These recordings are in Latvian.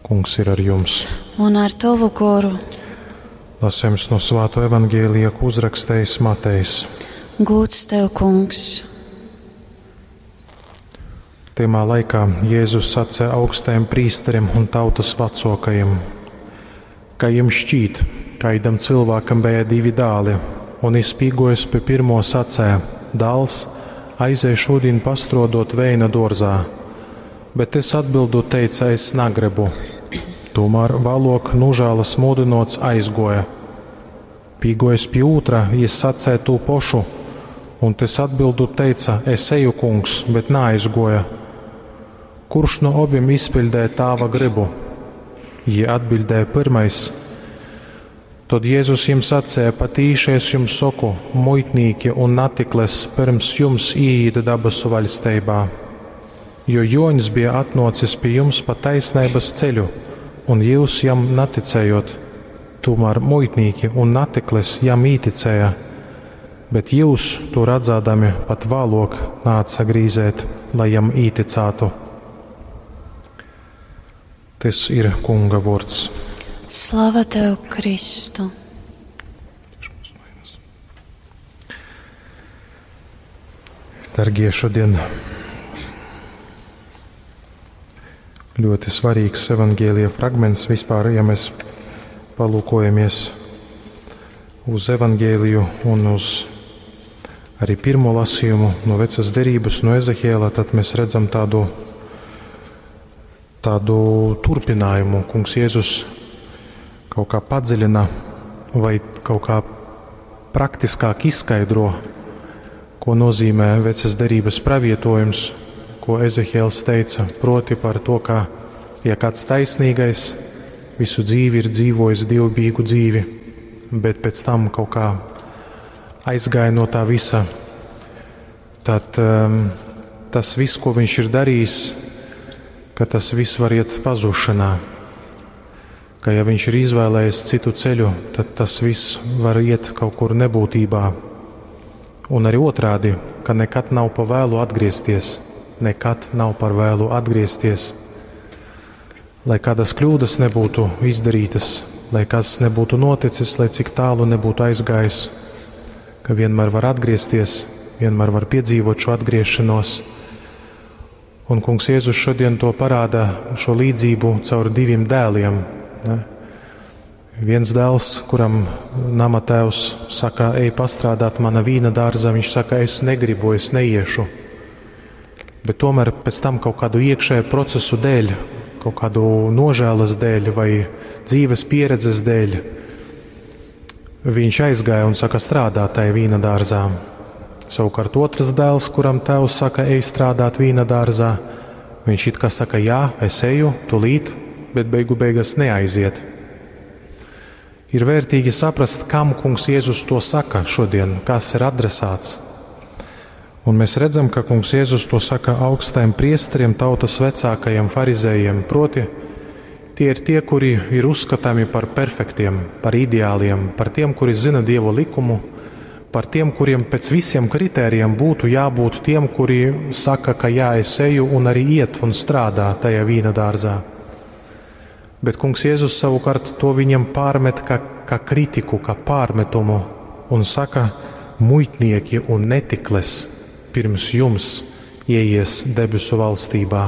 Kungs ir ar jums. Un ar tavu goru. Lasījums no Svētā evangēlija, ko uzrakstījis Matejs. Gūts tev, Kungs. Tajā laikā Jēzus sacīja augstajiem prīsteriem un tautas vecākajiem: Kā jums šķīt, kādam cilvēkam bija 2 dēli, un izpīgojis pie pirmo sacīja: Dēls, aizej šodien pastrodot veina dārzā. Bet es atbildu teicu: es negribu. Tomēr vēlāk nužēlas mudinots aizgoja. Pīgojis pie otra, viņš sacīja to pašu, un tas atbildu teica: es eju, kungs, bet neaizgoja. Kurš no abiem izpildīja tava gribu? Viņi atbildēja pirmais. Tad Jēzus jums sacīja: patīši es jums saku, muitnieki un natikles pirms jums ieiet debesu valstībā. Jo Joņs bija atnācis pie jums pa taisnības ceļu, un jūs jam neticējot. Tomēr muitnieki un natikles jam ieticēja, bet jūs to redzēdami pat vēlāk nāca grīzēt, lai jam ieticētu. Tas ir Kunga vārds. Slava tev, Kristu! Dargie, šodien ļoti svarīgs evangēlija fragments vispār, ja mēs palūkojamies uz evangēliju un uz arī pirmo lasījumu no vecās derības, no Ezehiela, tad mēs redzam tādu turpinājumu. Kungs Jēzus kaut kā padziļina vai kaut kā praktiskāk izskaidro, ko nozīmē vecās derības pravietojums, ko Ezehiels teica, proti par to, ka, ja kāds taisnīgais visu dzīvi ir dzīvojis dievbijīgu dzīvi, bet pēc tam kaut kā aizgāja no tā visa, tad tas viss, ko viņš ir darījis, ka tas viss var iet pazušanā. Ka ja viņš ir izvēlējies citu ceļu, tad tas viss var iet kaut kur nebūtībā. Un arī otrādi, ka nekad nav pa vēlu atgriezties. Nekad nav par vēlu atgriezties. Lai kādas kļūdas nebūtu izdarītas, lai kas nebūtu noticis, lai cik tālu nebūtu aizgājis, ka vienmēr var atgriezties, vienmēr var piedzīvot šo atgriešanos. Un Kungs Jēzus šodien to parāda, šo līdzību caur 2 dēliem. Ne? Viens dēls, kuram nama tēvs saka: ej pastrādāt mana vīna dārzā, viņš saka: es negribu, es neiešu. Bet tomēr pēc tam kaut kādu iekšēju procesu dēļ, kaut kādu nožēlas dēļ vai dzīves pieredzes dēļ, viņš aizgāja un saka: strādāt tajā vīna dārzā. Savukārt otrs dēls, kuram tēvs saka: ej strādāt vīna dārzā, viņš it kā saka: jā, es eju, tūlīt, bet beigās neaiziet. Ir vērtīgi saprast, kam Kungs Jēzus to saka šodien, kas ir adresāts. Un mēs redzam, ka Kungs Jēzus to saka augstajiem priesteriem, tautas vecākajiem farizējiem. Proti, tie ir tie, kuri ir uzskatāmi par perfektiem, par ideāliem, par tiem, kuri zina Dieva likumu, par tiem, kuriem pēc visiem kritērijiem būtu jābūt tiem, kuri saka, ka jā, es eju un arī iet un strādā tajā vīna dārzā. Bet Kungs Jēzus savukārt to viņam pārmet kā kritiku, kā pārmetumu un saka: muitnieki un netikles pirms jums ieies debesu valstībā.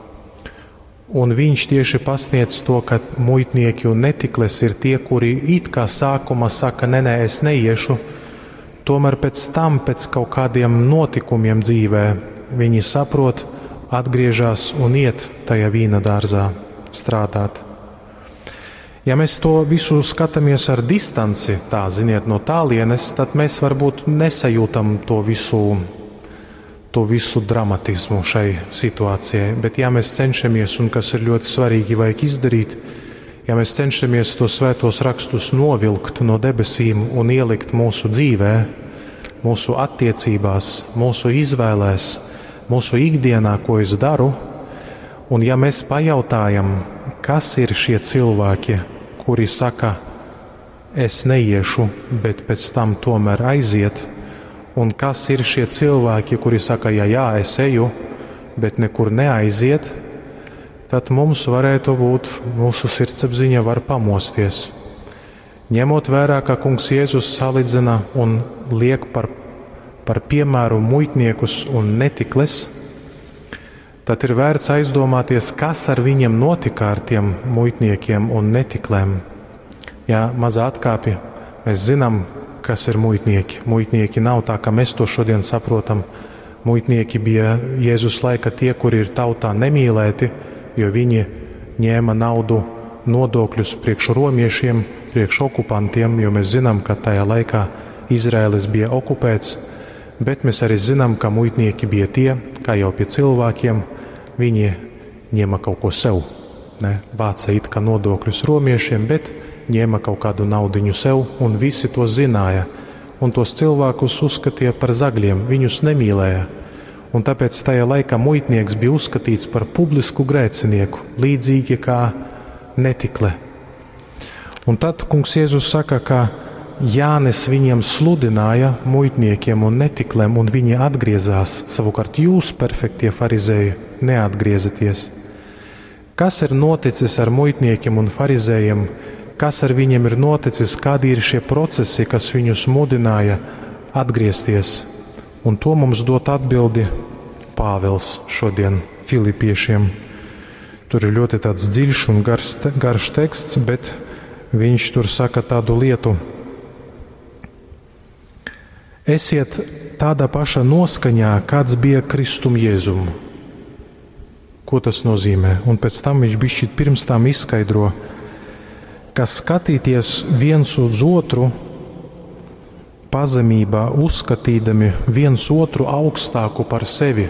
Un viņš tieši pasniedz to, ka muitnieki un netikles ir tie, kuri it kā sākumā saka: nē, es neiešu, tomēr pēc tam, pēc kaut kādiem notikumiem dzīvē, viņi saprot, atgriežas un iet tajā vīna dārzā strādāt. Ja mēs to visu skatāmies ar distanci, tā ziniet, no tālienes, tad mēs varbūt nesajūtam to visu dramatismu šai situācijai. Bet ja mēs cenšamies, un kas ir ļoti svarīgi vajag izdarīt, ja mēs cenšamies to svētos rakstus novilkt no debesīm un ielikt mūsu dzīvē, mūsu attiecībās, mūsu izvēlēs, mūsu ikdienā, ko es daru, un ja mēs pajautājam, kas ir šie cilvēki, kuri saka: es neiešu, bet pēc tam tomēr aiziet, un kas ir šie cilvēki, kuri saka: jā, es eju, bet nekur neaiziet, tad mums varētu būt, mūsu sirdsapziņa var pamosties. Ņemot vērā, ka kungs Jēzus salīdzina un liek par piemēru muitniekus un netikles, tad ir vērts aizdomāties, kas ar viņiem notika ar tiem muitniekiem un netiklēm. Ja mazā atkāpja, mēs zinām, kas ir muitnieki. Muitnieki nav tā, kā mēs to šodien saprotam. Muitnieki bija Jēzus laika tie, kuri ir tautā nemīlēti, jo viņi ņēma naudu nodokļus priekš romiešiem, priekš okupantiem, jo mēs zinām, ka tajā laikā Izraēlis bija okupēts, bet mēs arī zinām, ka muitnieki bija tie, kā jau pie cilvēkiem, viņi ņēma kaut ko sev. Vāca it kā nodokļus romiešiem, bet ņēma kaut kādu naudiņu sev, un visi to zināja. Un tos cilvēkus uzskatīja par zagļiem, viņus nemīlēja. Un tāpēc tajā laikā muitnieks bija uzskatīts par publisku grēcinieku, līdzīgi kā netikle. Un tad kungs Jēzus saka, ka Jānis viņiem sludināja muitniekiem un netiklēm, un viņi atgriezās. Savukārt jūs, perfektie farizēji, neatgriezaties. Kas ir noticis ar muitniekiem un farizējiem? Kas ar viņiem ir noticis? Kādi ir šie procesi, kas viņus mudināja atgriezties? Un to mums dot atbildi Pāvils šodien Filipiešiem. Tur ir ļoti tāds dziļš un garš teksts, bet viņš tur saka tādu lietu. Esiet tādā pašā noskaņā, kāds bija Kristum Jēzum. Ko tas nozīmē? Un pēc tam viņš bišķīt pirms tam izskaidro, ka skatīties viens uz otru pazemībā, uzskatīdami viens otru augstāku par sevi.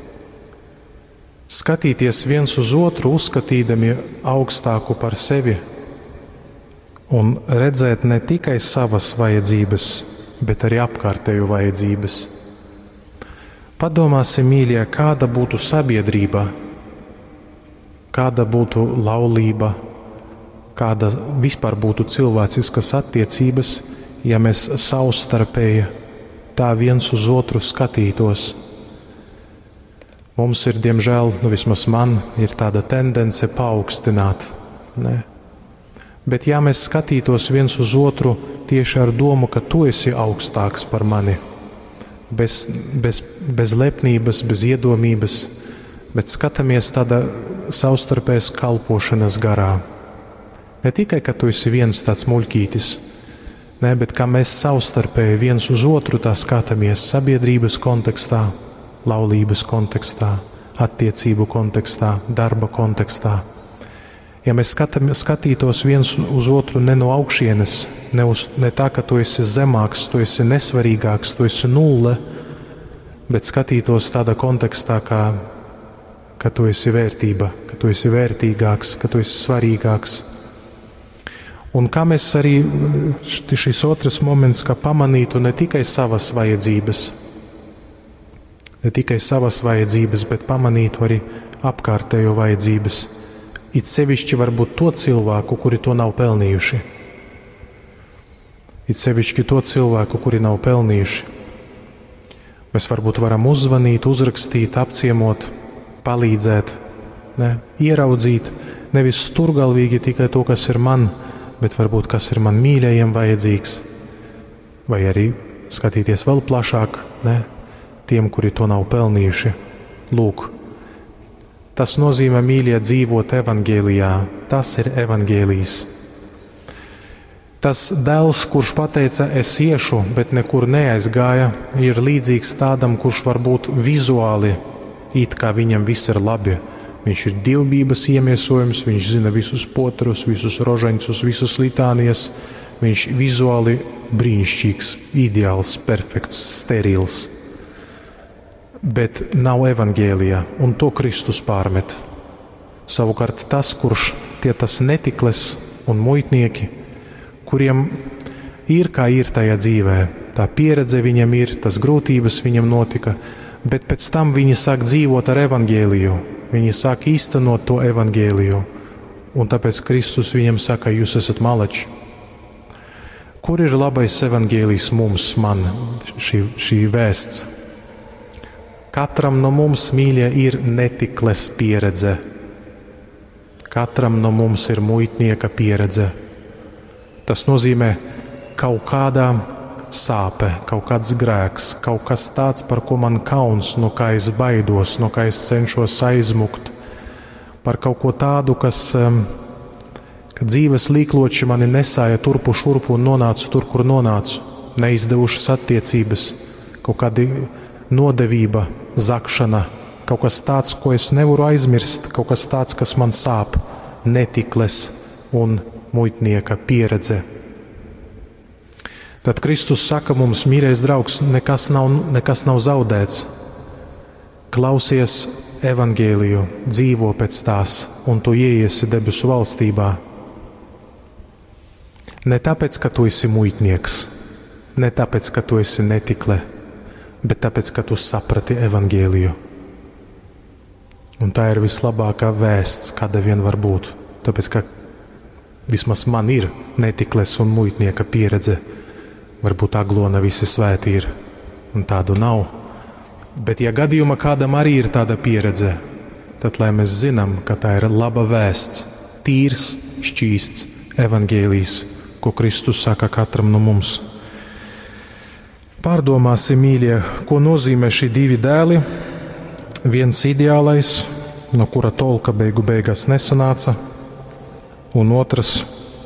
Skatīties viens uz otru, uzskatīdami augstāku par sevi un redzēt ne tikai savas vajadzības, bet arī apkārtēju vajadzības. Padomāsim, mīļie, kāda būtu sabiedrība, kāda būtu laulība, kāda vispār būtu cilvēciskas attiecības, ja mēs savstarpēji tā viens uz otru skatītos. Mums ir, diemžēl, vismaz man, ir tāda tendence paaugstināt. Ne? Bet ja mēs skatītos viens uz otru tieši ar domu, ka tu esi augstāks par mani, bez lepnības, bez iedomības, bet skatāmies tāda savstarpējas kalpošanas garā. Ne tikai, ka tu esi viens tāds muļķītis, ne, bet kā mēs savstarpēji viens uz otru tā skatāmies sabiedrības kontekstā, laulības kontekstā, attiecību kontekstā, darba kontekstā. Ja mēs skatītos viens uz otru ne no augšienes, ne tā, ka tu esi zemāks, tu esi nesvarīgāks, tu esi nulle, bet skatītos tādā kontekstā, ka tu esi vērtība, ka tu esi vērtīgāks, ka tu esi svarīgāks. Un kā mēs arī šis otrs moments, ka pamanītu ne tikai savas vajadzības, bet pamanītu arī apkārtējo vajadzības. It sevišķi varbūt to cilvēku, kuri to nav pelnījuši. Mēs varbūt varam uzzvanīt, uzrakstīt, apciemot, palīdzēt, ieraudzīt, nevis sturgalvīgi tikai to, kas ir man, bet varbūt kas ir man mīļajiem vajadzīgs, vai arī skatīties vēl plašāk, tiem, kuri to nav pelnījuši. Lūk, tas nozīmē, mīļie, dzīvot evangēlijā. Tas ir evangēlijs. Tas dēls, kurš pateica, es iešu, bet nekur neaizgāja, ir līdzīgs tādam, kurš varbūt vizuāli, it kā viņam viss ir labi. Viņš ir dievbības iemiesojums, viņš zina visus potrus, visus rožaņcus, visus litānijas. Viņš vizuāli brīnišķīgs, ideāls, perfekts, sterils. Bet nav evangēlijā, un to Kristus pārmet. Savukārt tas, kurš tas netikles un muitnieki, kuriem ir kā ir tajā dzīvē, tā pieredze viņam ir, tas grūtības viņam notika, bet pēc tam viņi sāk dzīvot ar evangēliju. Viņi sāk īstenot to evangēliju, un tāpēc Kristus viņam saka, jūs esat malači. Kur ir labais evangēlijs mums, man, šī vēsts? Katram no mums, mīļie, ir netikles pieredze. Katram no mums ir muitnieka pieredze. Tas nozīmē kaut kādā sāpe, kaut kāds grēks, kaut kas tāds, par ko man kauns, no kā es baidos, no kā es cenšos aizmukt, par kaut ko tādu, kas, kad dzīves līkloči mani nesāja turpu šurpu un nonācu tur, kur nonācu, neizdevušas attiecības, kaut kāda nodevība, zakšana, kaut kas tāds, ko es nevaru aizmirst, kaut kas tāds, kas man sāp, netikles un muitnieka pieredze. Tad Kristus saka mums, mīļais draugs, nekas nav zaudēts. Klausies evangēliju, dzīvo pēc tās, un tu ieiesi debesu valstībā. Ne tāpēc, ka tu esi muitnieks, ne tāpēc, ka tu esi netikle, bet tāpēc, ka tu saprati evangēliju. Un tā ir vislabākā vēsts, kāda vien var būt. Tāpēc, ka vismaz man ir netikles un muitnieka pieredze. Varbūt Aglona visi svēti ir, un tādu nav. Bet ja gadījumā kādam arī ir tāda pieredze, tad lai mēs zinām, ka tā ir laba vēsts, tīrs, šķīsts evangēlijs, ko Kristus saka katram no mums. Pārdomāsim, mīļie, ko nozīmē šī divi dēli. Viens ideālais, no kura tolka beigu beigās nesanāca, un otrs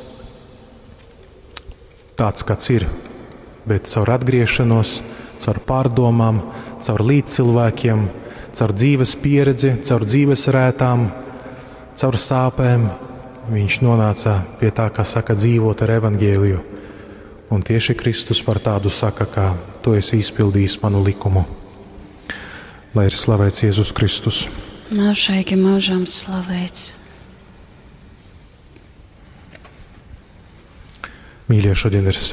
tāds, kāds ir, bet caur atgriešanos, caur pārdomām, caur līdzcilvēkiem, caur dzīves pieredzi, caur dzīves rētām, caur sāpēm, viņš nonāca pie tā, kā saka, dzīvot ar evangēliju. Un tieši Kristus par tādu saka, kā tu esi izpildījis manu likumu. Lai ir slavēts Jēzus Kristus. Mūžīgi mūžam slavēts. Mīļie, šodien ir